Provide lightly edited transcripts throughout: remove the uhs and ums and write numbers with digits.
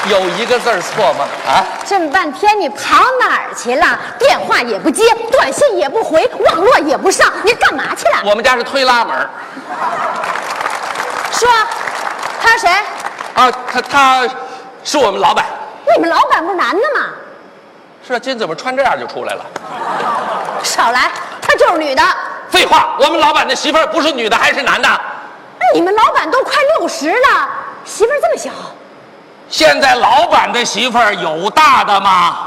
有一个字错吗？啊！ 这么半天你跑哪儿去了？电话也不接，短信也不回，网络也不上，你干嘛去了？ 我们家是推拉门。 说，他是谁？ 啊，他是我们老板。 你们老板不是男的吗？ 是啊，今怎么穿这样就出来了？ 少来，她就是女的。 废话，我们老板的媳妇儿不是女的还是男的？ 你们老板都快60了，媳妇儿这么小。 现在老板的媳妇儿有大的吗？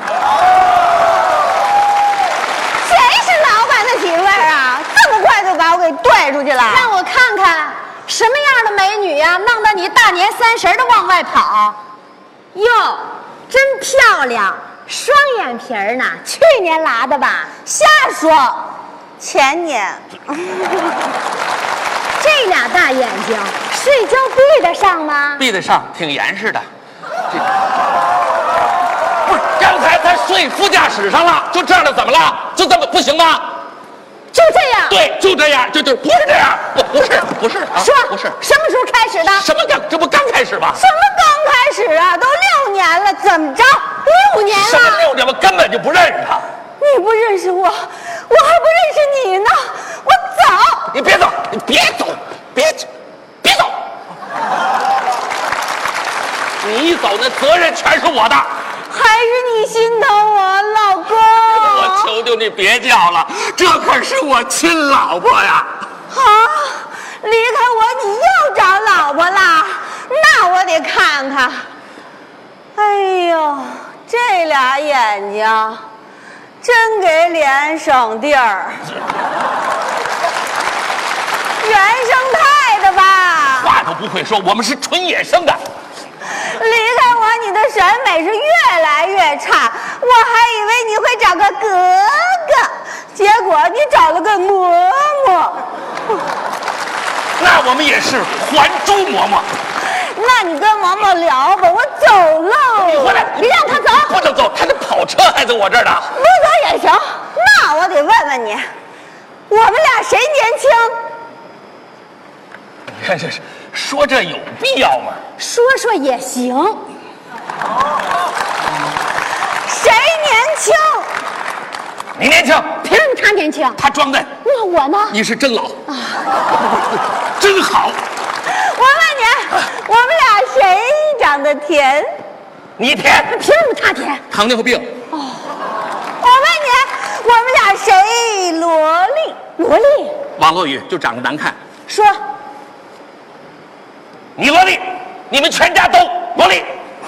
谁是老板的媳妇儿啊？这么快就把我给怼出去了？让我看看什么样的美女呀，弄得你大年30的往外跑。哟，真漂亮，双眼皮儿呢？去年拉的吧？瞎说，前年。这俩大眼睛，睡觉闭得上吗？ 闭得上，挺严实的。不是，刚才他睡副驾驶上了，就这样的，怎么了？就这么不行吗？ 就这样？ 对，就这样，就不是这样，不是啊， 说不是， 什么时候开始的？ 什么这不刚开始吗？ 什么刚开始啊？都6年了，怎么着？6年了？ 什么6年？我根本就不认识他。 你不认识我，我还不认识你呢。我走。 你别走，你别走，别走。你一走，那责任全是我的。 还是你心疼我，老公。 我求求你别叫了，这可是我亲老婆呀！ 啊，离开我你又找老婆啦？那我得看看。哎呦，这俩眼睛真给脸省地儿。原生态的吧？ 话都不会说，我们是纯野生的。 离开我，你的审美是越来越差。我还以为你会找个哥哥，结果你找了个嬷嬷。 那我们也是还珠嬷嬷。 那你跟嬷嬷聊吧，我走喽。 你回来， 你让他走。 不能走，他的跑车还在我这儿呢。 不走也行。那我得问问你，我们俩谁年轻？ 你看这是说这有必要吗？ 说说也行。谁年轻？ 你年轻。 凭什么他年轻？ 他装嫩。 那我呢？ 你是真老。真好。 我问你，我们俩谁长得甜？ 你甜。 凭什么他甜？ 糖尿病。 哦。我问你，我们俩谁萝莉？萝莉。 网络语就长得难看。 说。 你萝莉，你们全家都萝莉。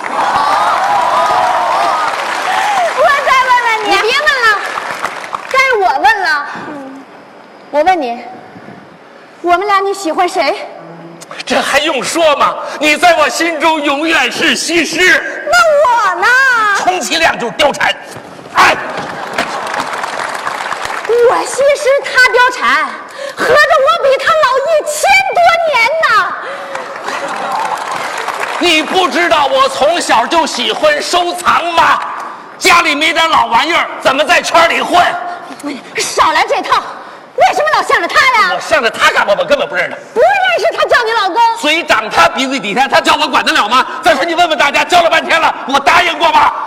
我再问问你，你别问了，该我问了。我问你，我们俩你喜欢谁？ 这还用说吗？你在我心中永远是西施。 那我呢？ 充其量就是貂蝉。哎， 我西施，他貂蝉，合着我比他老1000多年呢。 你不知道我从小就喜欢收藏吗？家里没点老玩意儿，怎么在圈里混？ 少来这套！为什么老向着他呀？ 我向着他干嘛？我根本不认识他。 不认识他叫你老公？ 嘴长他鼻子底下，他叫我管得了吗？再说你问问大家，教了半天了，我答应过吗？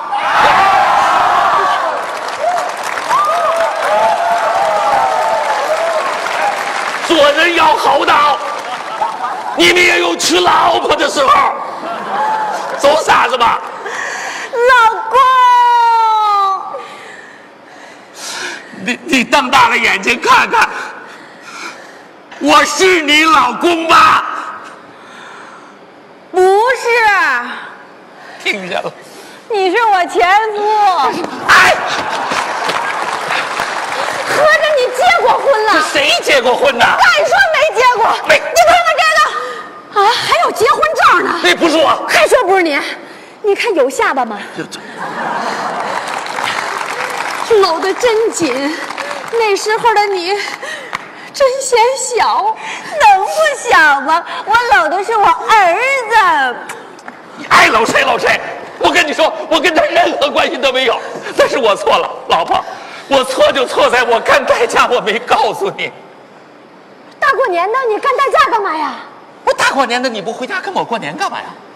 做人要厚道，你们也有娶老婆的时候。走啥子吧？ 老公， 你瞪大了眼睛看看，我是你老公吗？ 不是。 听见了？ 你是我前夫。 哎， 合着你结过婚了？ 是谁结过婚呢？ 敢说没结过？ 没。 你看看这个。啊，还有结婚照呢！ 那不是我， 还说不是你？你看有下巴吗？搂得真紧，那时候的你真显小，能不小吗？我搂的是我儿子。 你爱搂谁搂谁。我跟你说，我跟他任何关系都没有，但是我错了，老婆，我错就错在我干代驾我没告诉你。 大过年的你干代驾干嘛呀？ 我大过年的你不回家跟我过年干嘛呀？